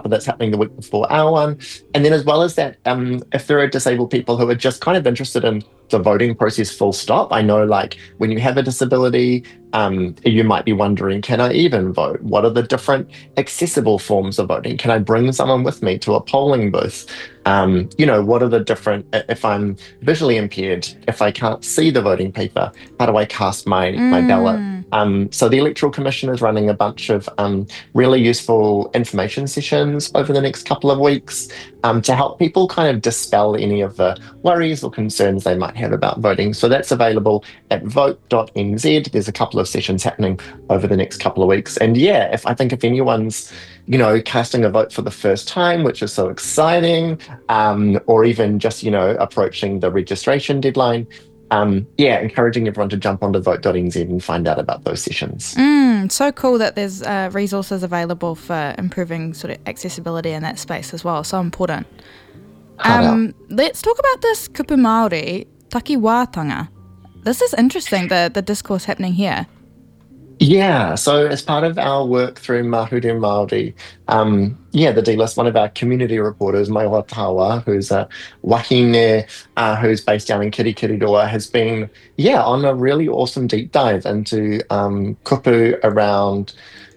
example, that's happening the week before our one. And then as well as that, if there are disabled people who are just kind of interested in the voting process full stop, I know like when you have a disability, you might be wondering, can I even vote? What are the different accessible forms of voting? Can I bring someone with me to a polling booth? What are the different, if I'm visually impaired, if I can't see the voting paper, how do I cast my ballot? So the Electoral Commission is running a bunch of really useful information sessions over the next couple of weeks to help people kind of dispel any of the worries or concerns they might have about voting. So that's available at vote.nz. There's a couple of sessions happening over the next couple of weeks. And yeah, if anyone's, casting a vote for the first time, which is so exciting, or even just, approaching the registration deadline, encouraging everyone to jump onto vote.nz and find out about those sessions. So cool that there's resources available for improving sort of accessibility in that space as well. So important. Let's talk about this kupu Māori, takiwātanga. This is interesting, the discourse happening here. Yeah, so as part of our work through Mahuru Māori, the D-List, one of our community reporters, Maiwa Tawa, who's a wahine, who's based down in Kirikiriroa, has been, on a really awesome deep dive into kupu around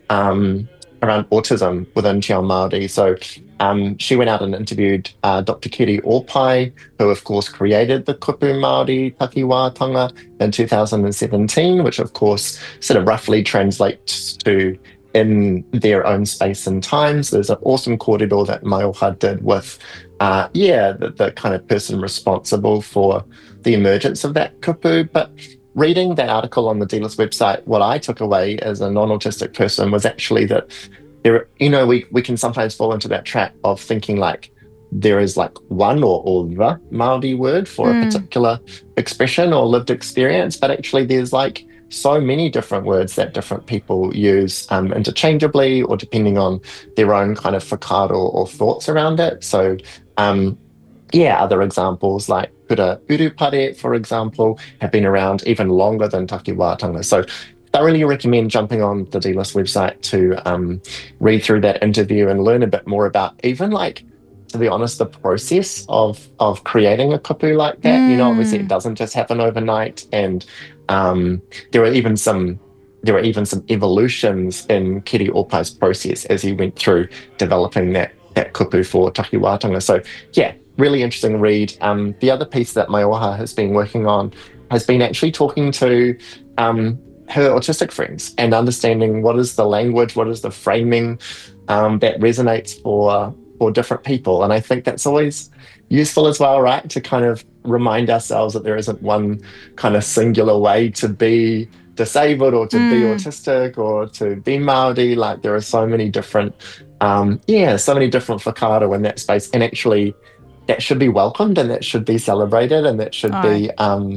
autism within Te Ao Māori. So she went out and interviewed Dr. Kiri Opai, who of course created the kupu Māori takiwātanga in 2017, which of course sort of roughly translates to in their own space and time. So there's an awesome kōrero that Maioha did with the kind of person responsible for the emergence of that kupu. But reading that article on the D-List website, what I took away as a non-autistic person was actually that we can sometimes fall into that trap of thinking like there is like one or the Māori word for a particular expression or lived experience, but actually there's like so many different words that different people use interchangeably or depending on their own kind of whakaaro or thoughts around it. So other examples like kura urupare, for example, have been around even longer than takiwātanga. So I really recommend jumping on the D-List website to read through that interview and learn a bit more about even like, to be honest, the process of creating a kupu like that. Obviously it doesn't just happen overnight, and there are even some evolutions in Kiri Opai's process as he went through developing that kupu for takiwātanga. So really interesting read. The other piece that Maioha has been working on has been actually talking to her autistic friends and understanding what is the language, what is the framing that resonates for different people. And I think that's always useful as well, right? To kind of remind ourselves that there isn't one kind of singular way to be disabled or to be autistic or to be Māori. Like there are so many different, whakaaro in that space. And actually that should be welcomed and that should be celebrated and that should be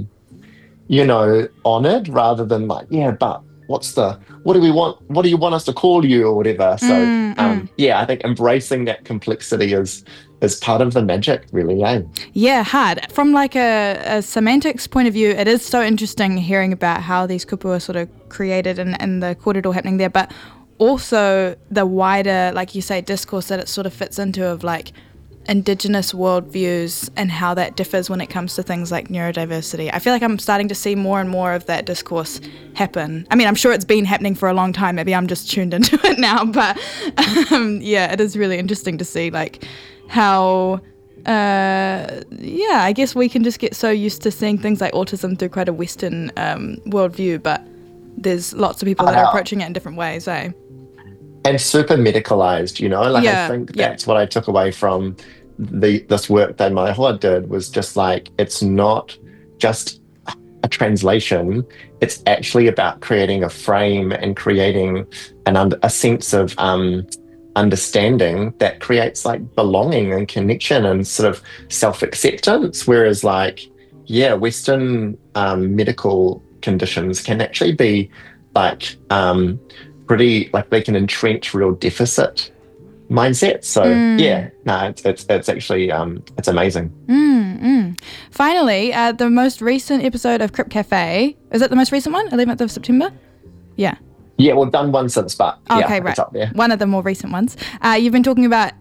honoured rather than like, but what do you want us to call you or whatever. So I think embracing that complexity is part of the magic, really. Yeah, hard. From like a semantics point of view, it is so interesting hearing about how these kupu are sort of created and the kōrero happening there, but also the wider, like you say, discourse that it sort of fits into of like Indigenous worldviews and how that differs when it comes to things like neurodiversity. I feel like I'm starting to see more and more of that discourse happen. I mean, I'm sure it's been happening for a long time. Maybe I'm just tuned into it now, but it is really interesting to see like how, I guess we can just get so used to seeing things like autism through quite a Western worldview, but there's lots of people that are approaching it in different ways, eh? And super medicalized, I think that's what I took away from this work that Maihoa did was just like, it's not just a translation, it's actually about creating a frame and creating a sense of understanding that creates like belonging and connection and sort of self-acceptance. Whereas like, Western medical conditions can actually be like, pretty like they can entrench real deficit mindset. So it's actually it's amazing. Finally, the most recent episode of Crip Cafe, is it the most recent one, 11th of September? Yeah, we've done one since, but right. it's up there. One of the more recent ones. You've been talking about